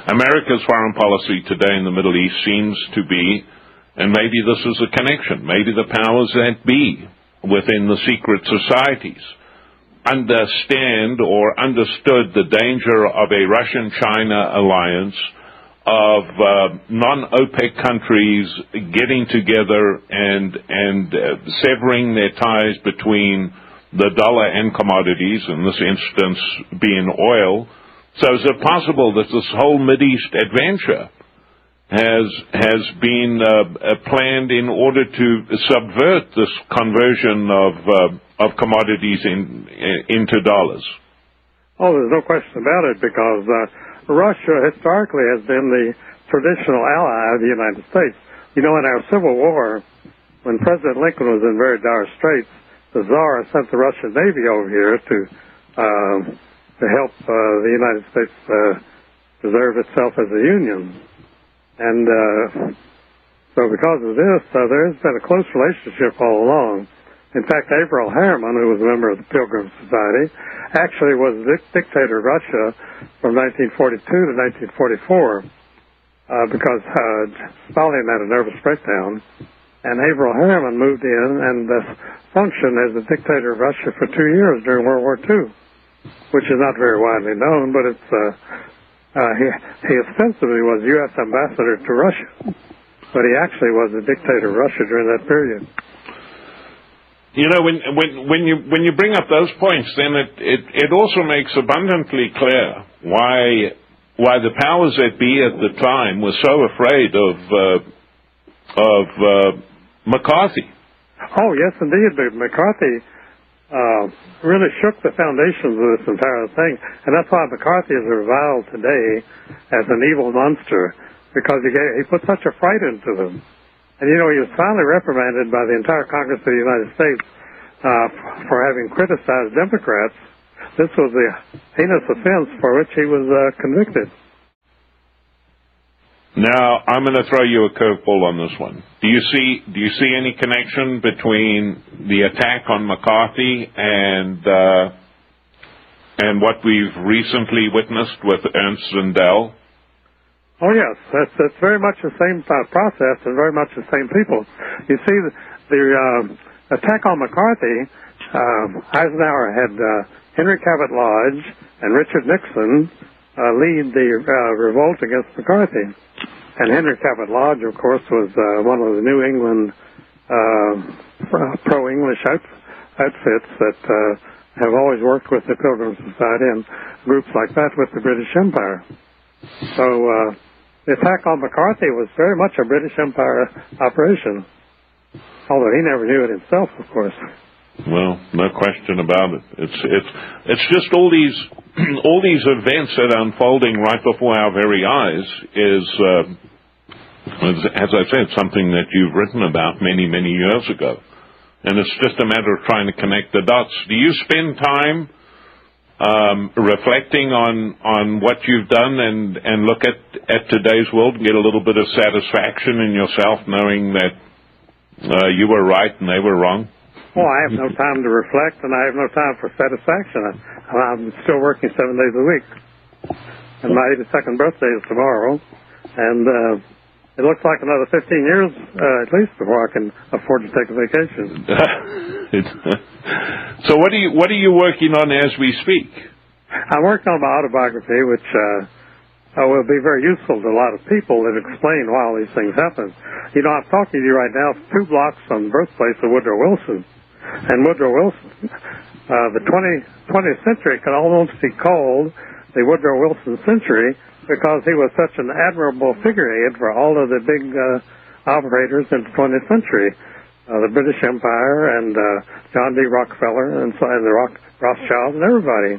America's foreign policy today in the Middle East seems to be, and maybe this is a connection, maybe the powers that be within the secret societies understand or understood the danger of a Russian-China alliance, of non-OPEC countries getting together and severing their ties between the dollar and commodities, in this instance being oil. So is it possible that this whole Mideast adventure has been planned in order to subvert this conversion of commodities into dollars? Oh, there's no question about it, because Russia historically has been the traditional ally of the United States. You know, in our Civil War, when President Lincoln was in very dire straits, the Tsar sent the Russian Navy over here to help the United States preserve itself as a union. And so because of this, there's been a close relationship all along. In fact, Averell Harriman, who was a member of the Pilgrim Society, actually was the dictator of Russia from 1942 to 1944 because Stalin had a nervous breakdown. And Averell Harriman moved in and functioned as the dictator of Russia for 2 years during World War II, which is not very widely known, but it's he ostensibly was U.S. ambassador to Russia, but he actually was the dictator of Russia during that period. You know, when you bring up those points, then it also makes abundantly clear why the powers that be at the time were so afraid of McCarthy. Oh yes, indeed, but McCarthy really shook the foundations of this entire thing, and that's why McCarthy is reviled today as an evil monster, because he put such a fright into them. And, you know, he was finally reprimanded by the entire Congress of the United States for having criticized Democrats. This was the heinous offense for which he was convicted. Now, I'm going to throw you a curveball on this one. Do you see any connection between the attack on McCarthy and what we've recently witnessed with Ernst Zundel? Oh, yes. That's very much the same process and very much the same people. You see, the attack on McCarthy, Eisenhower had Henry Cabot Lodge and Richard Nixon lead the revolt against McCarthy. And Henry Cabot Lodge, of course, was one of the New England pro-English outfits that have always worked with the Pilgrim Society and groups like that with the British Empire. So the attack on McCarthy was very much a British Empire operation, although he never knew it himself, of course. Well, no question about it. It's just all these events that are unfolding right before our very eyes is, as I said, something that you've written about many, many years ago, and it's just a matter of trying to connect the dots. Do you spend time reflecting on what you've done and look at today's world and get a little bit of satisfaction in yourself knowing that you were right and they were wrong? Well, I have no time to reflect, and I have no time for satisfaction. I'm still working 7 days a week. And my 82nd birthday is tomorrow, and it looks like another 15 years at least before I can afford to take a vacation. So what are you working on as we speak? I'm working on my autobiography, which will be very useful to a lot of people that explain why all these things happen. You know, I'm talking to you right now 2 blocks from the birthplace of Woodrow Wilson. And Woodrow Wilson, the 20th century can almost be called the Woodrow Wilson century because he was such an admirable figurehead for all of the big operators in the 20th century. The British Empire and John D. Rockefeller and the Rothschilds and everybody.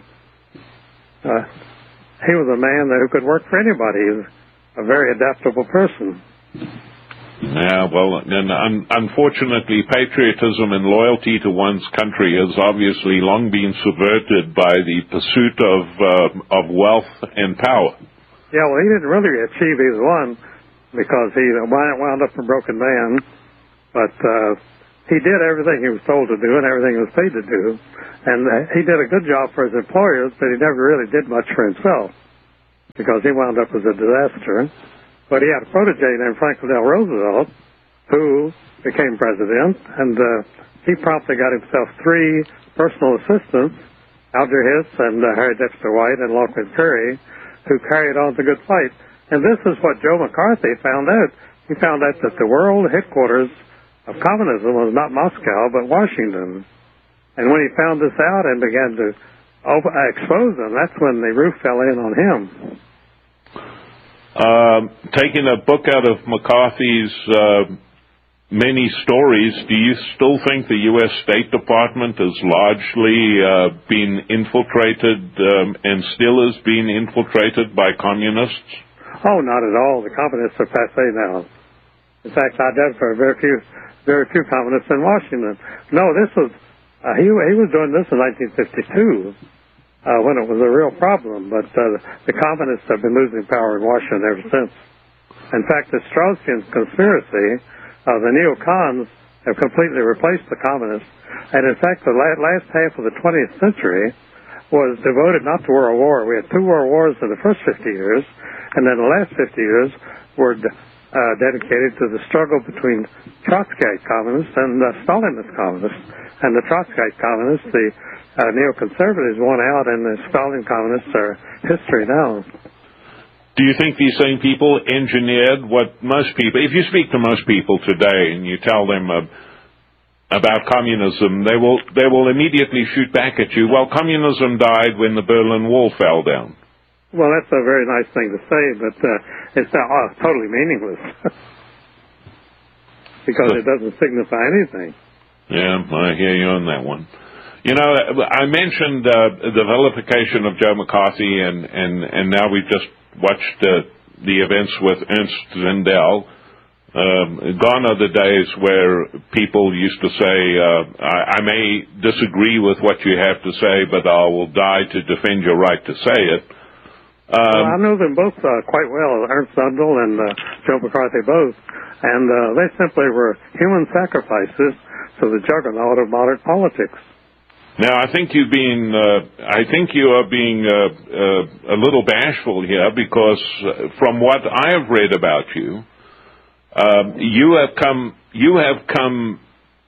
He was a man who could work for anybody. He was a very adaptable person. Yeah, well, and unfortunately, patriotism and loyalty to one's country has obviously long been subverted by the pursuit of wealth and power. Yeah, well, he didn't really achieve either one because he wound up a broken man, but he did everything he was told to do and everything he was paid to do, and he did a good job for his employers, but he never really did much for himself. because he wound up as a disaster. But he had a protege named Franklin D. Roosevelt, who became president, and he promptly got himself 3 personal assistants, Alger Hiss and Harry Dexter White and Lachlan Curry, who carried on the good fight. And this is what Joe McCarthy found out. He found out that the world headquarters of communism was not Moscow, but Washington. And when he found this out and began to expose them, that's when the roof fell in on him. Taking a book out of McCarthy's many stories, do you still think the U.S. State Department has largely been infiltrated and still is being infiltrated by communists? Oh, not at all. The communists are passé now. In fact, I identify very few communists in Washington. No, this was he was doing this in 1952 when it was a real problem. But the communists have been losing power in Washington ever since. In fact, the Straussian conspiracy, the neocons have completely replaced the communists. And in fact, the last half of the 20th century was devoted not to World War. We had 2 World Wars in the first 50 years, and then the last 50 years were dedicated to the struggle between Trotskyite communists and Stalinist communists. And the Trotskyite communists, the neoconservatives, won out, and the Stalin communists are history now. Do you think these same people engineered what most people, if you speak to most people today and you tell them about communism, they will immediately shoot back at you, well, communism died when the Berlin Wall fell down. Well, that's a very nice thing to say, but it's totally meaningless because it doesn't signify anything. Yeah, I hear you on that one. You know, I mentioned the vilification of Joe McCarthy, and now we've just watched the events with Ernst Zundel. Gone are the days where people used to say, I may disagree with what you have to say, but I will die to defend your right to say it. Well, I know them both quite well, Ernst Zundel and Joe McCarthy both, and they simply were human sacrifices to the juggernaut of modern politics. Now, I think you are being a little bashful here, because from what I have read about you, you have come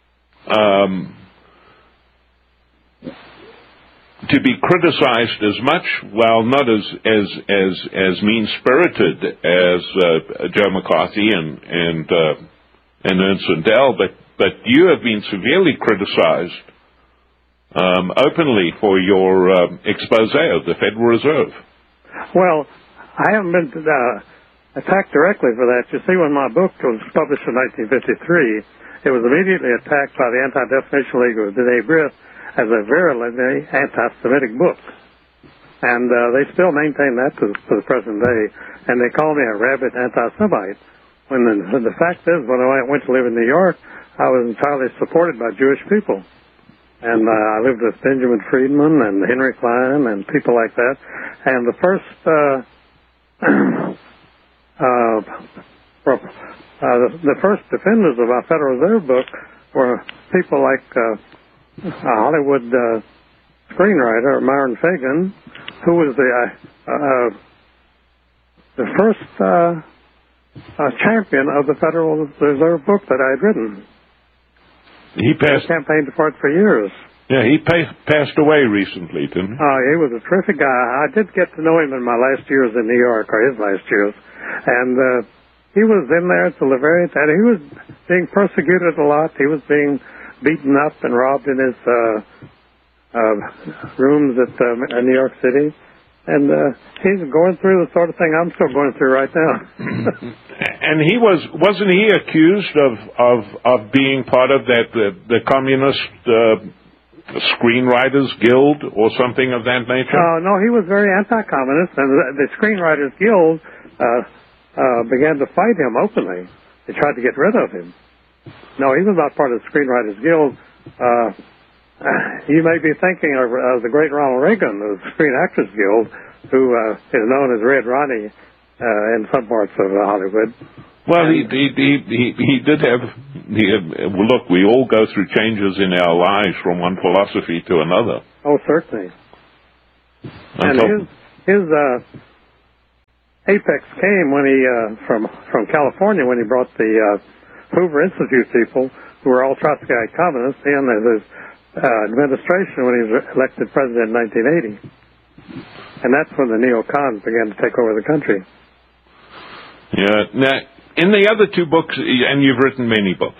to be criticized as much, well, not as mean-spirited as Joe McCarthy and Ernst Zundel, but you have been severely criticized openly for your expose of the Federal Reserve. Well, I haven't been attacked directly for that. You see, when my book was published in 1953, it was immediately attacked by the Anti-Defamation League of Denis Brith as a virulently anti-Semitic book. And they still maintain that to the present day. And they call me a rabid anti-Semite. When the fact is, when I went to live in New York, I was entirely supported by Jewish people. And I lived with Benjamin Friedman and Henry Klein and people like that. And the first the first defenders of our Federal Reserve book were people like a Hollywood screenwriter, Myron Fagan, who was the first champion of the Federal Reserve book that I had written. He campaigned for it for years. Yeah, he passed away recently, didn't he? He was a terrific guy. I did get to know him in my last years in New York, or his last years. And he was in there till the very end. He was being persecuted a lot. He was being beaten up and robbed in his rooms at New York City. And he's going through the sort of thing I'm still going through right now. And wasn't he accused of being part of the Communist Screenwriters Guild or something of that nature? No, he was very anti-communist, and the Screenwriters Guild began to fight him openly. They tried to get rid of him. No, he was not part of the Screenwriters Guild. You may be thinking of the great Ronald Reagan, the Screen Actors Guild, who is known as Red Ronnie in some parts of Hollywood. Well, he did have. Look, we all go through changes in our lives from one philosophy to another. Oh, certainly. And his apex came when he from California, when he brought the Hoover Institute people, who were all Trotskyite communists, in as his administration when he was elected president in 1980. And that's when the neocons began to take over the country. Yeah. Now, in the other two books, and you've written many books,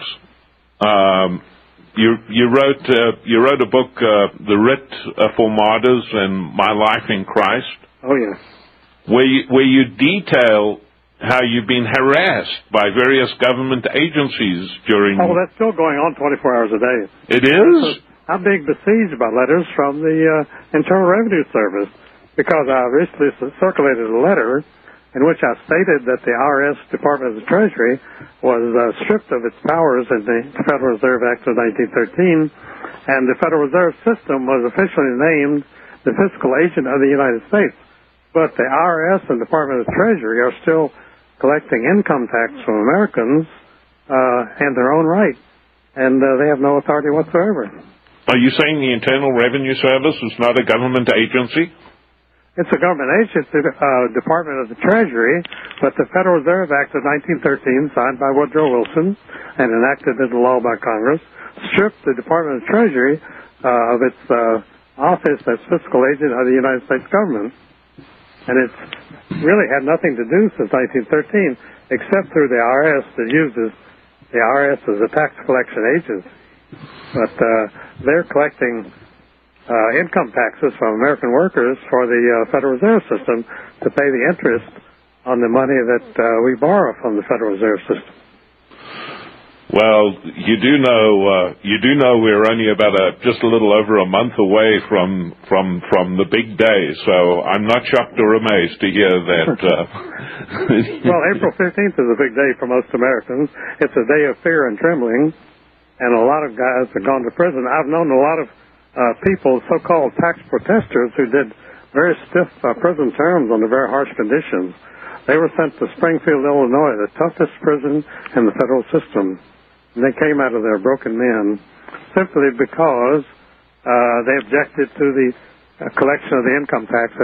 you wrote a book, The Writ for Martyrs and My Life in Christ. Oh, yes. Where you detail how you've been harassed by various government agencies during... Oh, that's still going on 24 hours a day. It is? I'm being besieged by letters from the Internal Revenue Service, because I recently circulated a letter in which I stated that the IRS, Department of the Treasury, was stripped of its powers in the Federal Reserve Act of 1913, and the Federal Reserve System was officially named the fiscal agent of the United States. But the IRS and Department of the Treasury are still collecting income tax from Americans in their own right, and they have no authority whatsoever. Are you saying the Internal Revenue Service is not a government agency? It's a government agency, Department of the Treasury, but the Federal Reserve Act of 1913, signed by Woodrow Wilson and enacted into law by Congress, stripped the Department of Treasury of its office as fiscal agent of the United States government. And it's really had nothing to do since 1913, except through the IRS that uses the IRS as a tax collection agency. But they're collecting income taxes from American workers for the Federal Reserve System to pay the interest on the money that we borrow from the Federal Reserve System. Well, you do know we're only about just a little over a month away from the big day, so I'm not shocked or amazed to hear that. Well, April 15th is a big day for most Americans. It's a day of fear and trembling, and a lot of guys have gone to prison. I've known a lot of people, so-called tax protesters, who did very stiff prison terms under very harsh conditions. They were sent to Springfield, Illinois, the toughest prison in the federal system. And they came out of there broken men simply because they objected to the collection of the income tax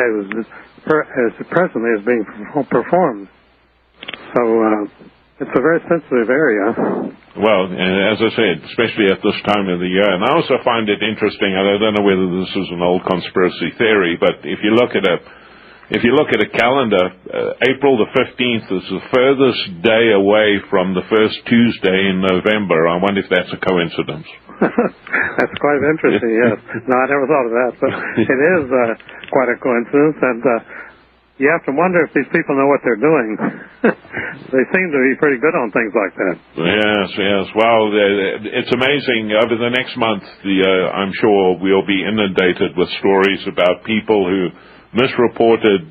as presently is being performed. So it's a very sensitive area. Well, as I said, especially at this time of the year. And I also find it interesting, and I don't know whether this is an old conspiracy theory, but if you look at a calendar, April the 15th is the furthest day away from the first Tuesday in November. I wonder if that's a coincidence. That's quite interesting, yes. No, I never thought of that, but it is quite a coincidence, and you have to wonder if these people know what they're doing. They seem to be pretty good on things like that. Yes. Well, it's amazing. Over the next month, I'm sure we'll be inundated with stories about people who misreported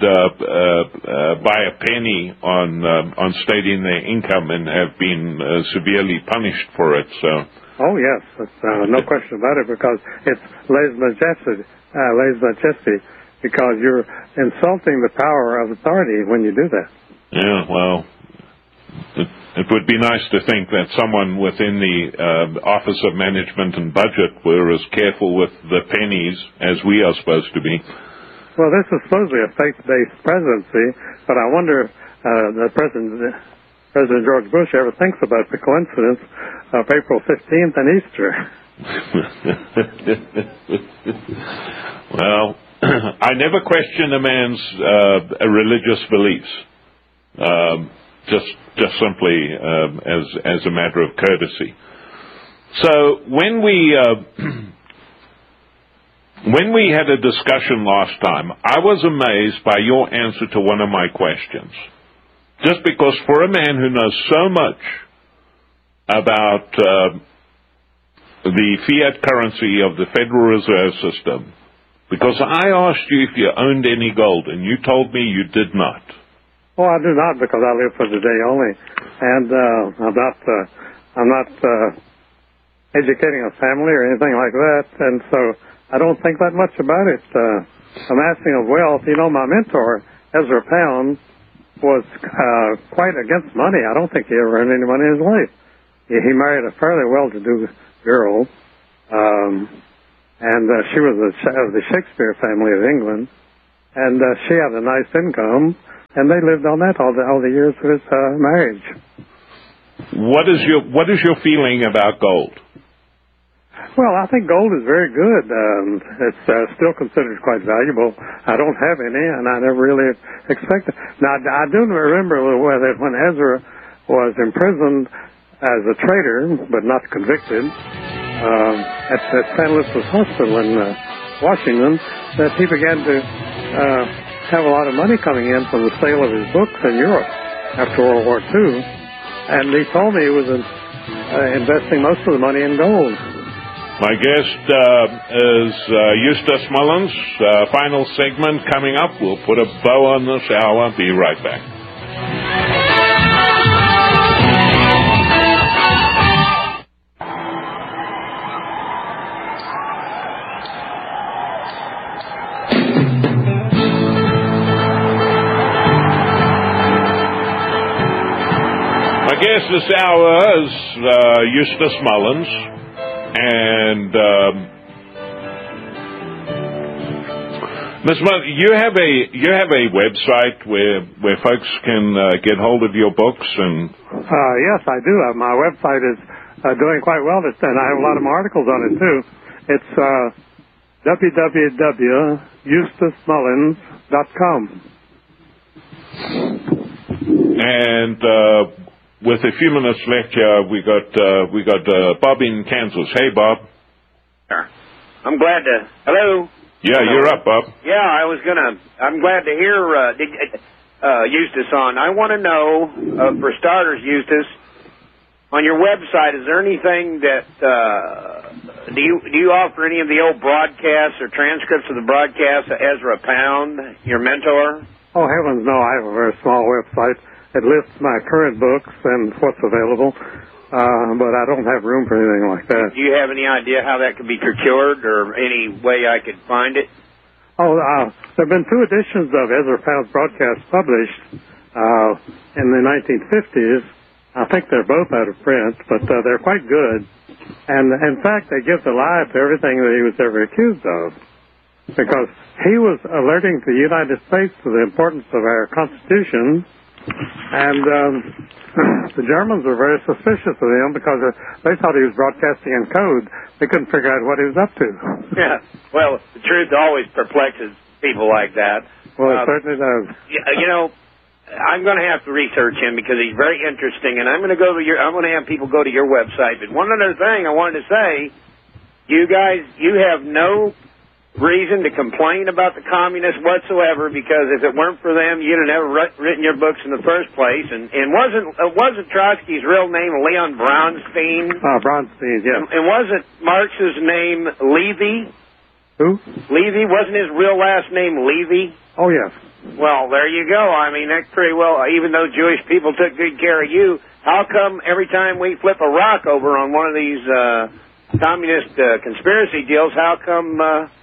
by a penny on stating their income and have been severely punished for it. So. Oh yes, no question about it, because it's lèse-majesté, because you're insulting the power of authority when you do that. Yeah, well, it would be nice to think that someone within the Office of Management and Budget were as careful with the pennies as we are supposed to be. Well, this is supposedly a faith-based presidency, but I wonder if President George Bush ever thinks about the coincidence of April 15th and Easter. Well, I never question a man's religious beliefs, just simply as a matter of courtesy. So when we had a discussion last time, I was amazed by your answer to one of my questions. Just because for a man who knows so much about the fiat currency of the Federal Reserve System, because I asked you if you owned any gold, and you told me you did not. Oh, I do not, because I live for the day only, and I'm not educating a family or anything like that, and so I don't think that much about it. Amassing of wealth, my mentor, Ezra Pound, was quite against money. I don't think he ever earned any money in his life. He married a fairly well-to-do girl, and she was of the Shakespeare family of England, and she had a nice income, and they lived on that all the years of his marriage. What is your feeling about gold? Well, I think gold is very good. It's still considered quite valuable. I don't have any, and I never really expected. Now, I do remember that when Ezra was imprisoned as a traitor, but not convicted, at San Luis Hospital in Washington, that he began to have a lot of money coming in from the sale of his books in Europe after World War II. And he told me he was investing most of the money in gold. My guest is Eustace Mullins. Final segment coming up. We'll put a bow on this hour. Be right back. My guest this hour is Eustace Mullins. And Ms. Mullins, you have a website where folks can get hold of your books and. Yes, I do. My website is doing quite well, and I have a lot of articles on it too. It's www.eustacemullins.com. And with a few minutes left here, we got Bob in Kansas. Hey, Bob. I'm glad to. Hello. Yeah, you're up, Bob. Yeah, I'm glad to hear Eustace on. I want to know, for starters, Eustace, on your website, is there anything that do you offer any of the old broadcasts or transcripts of the broadcasts of Ezra Pound, your mentor? Oh heavens, no! I have a very small website. It lists my current books and what's available, but I don't have room for anything like that. Do you have any idea how that could be procured or any way I could find it? Oh, there have been 2 editions of Ezra Pound's broadcast published in the 1950s. I think they're both out of print, but they're quite good. And, in fact, they give the lie to everything that he was ever accused of, because he was alerting the United States to the importance of our Constitution. And the Germans were very suspicious of him because they thought he was broadcasting in code. They couldn't figure out what he was up to. Yeah, well, the truth always perplexes people like that. Well, it certainly does. You know, I'm going to have to research him because he's very interesting, and I'm going to have people go to your website. But one other thing I wanted to say, you guys, you have no reason to complain about the communists whatsoever, because if it weren't for them, you'd have never written your books in the first place. And wasn't Trotsky's real name Leon Bronstein? Bronstein, yes. And wasn't Marx's name Levy? Who? Levy. Wasn't his real last name Levy? Oh, yes. Well, there you go. I mean, that's pretty well, even though Jewish people took good care of you, how come every time we flip a rock over on one of these communist conspiracy deals, how come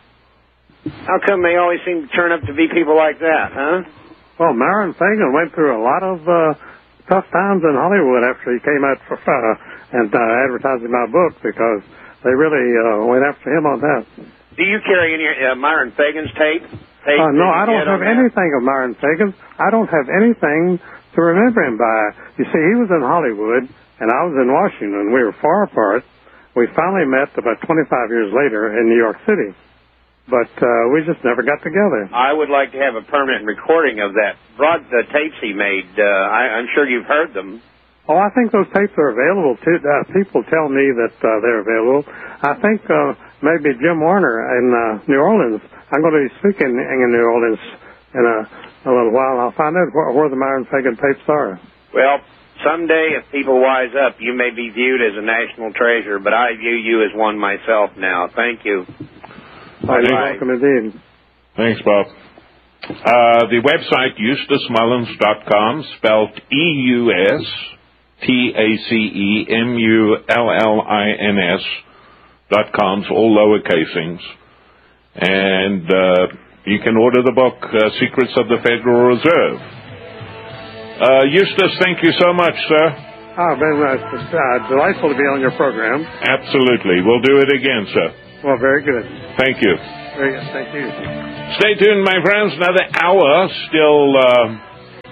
they always seem to turn up to be people like that, huh? Well, Myron Fagan went through a lot of tough times in Hollywood after he came out and advertising my book, because they really went after him on that. Do you carry any Myron Fagan's tape? No, I don't have anything of Myron Fagan. I don't have anything to remember him by. You see, he was in Hollywood, and I was in Washington. We were far apart. We finally met about 25 years later in New York City. But we just never got together. I would like to have a permanent recording of that. The tapes he made. I'm sure you've heard them. Oh, I think those tapes are available, too. People tell me that they're available. I think maybe Jim Warner in New Orleans. I'm going to be speaking in New Orleans in a little while. I'll find out where the Myron Fagan tapes are. Well, someday, if people wise up, you may be viewed as a national treasure, but I view you as one myself now. Thank you. You're welcome indeed. Thanks, Bob. The website, EustaceMullins.com, spelled EustaceMullins.com, all lowercasings. And you can order the book, Secrets of the Federal Reserve. Eustace, thank you so much, sir. It's delightful to be on your program. Absolutely. We'll do it again, sir. Well, very good. Thank you. Very good. Thank you. Stay tuned, my friends. Another hour still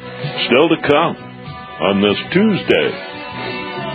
still to come on this Tuesday